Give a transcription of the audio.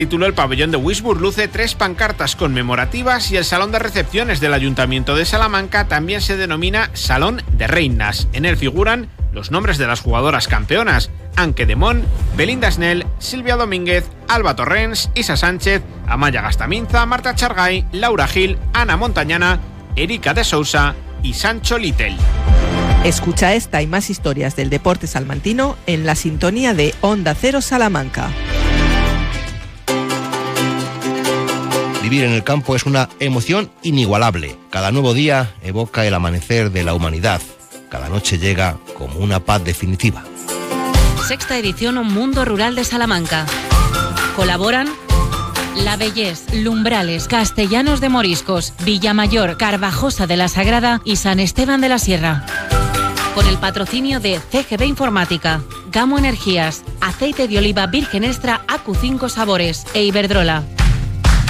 Título, el pabellón de Wisburg luce 3 pancartas conmemorativas y el salón de recepciones del Ayuntamiento de Salamanca también se denomina Salón de Reinas. En él figuran los nombres de las jugadoras campeonas: Anke Demón, Belinda Snell, Silvia Domínguez, Alba Torrens, Isa Sánchez, Amaya Gastaminza, Marta Chargay, Laura Gil, Ana Montañana, Erika de Sousa y Sancho Little. Escucha esta y más historias del deporte salmantino en la sintonía de Onda Cero Salamanca. Vivir en el campo es una emoción inigualable. Cada nuevo día evoca el amanecer de la humanidad. Cada noche llega como una paz definitiva. Sexta edición Mundo Rural de Salamanca. Colaboran La Bellés, Lumbrales, Castellanos de Moriscos, Villamayor, Carvajosa de la Sagrada y San Esteban de la Sierra. Con el patrocinio de CGB Informática, Gamo Energías, Aceite de Oliva Virgen Extra AQ5 Sabores e Iberdrola.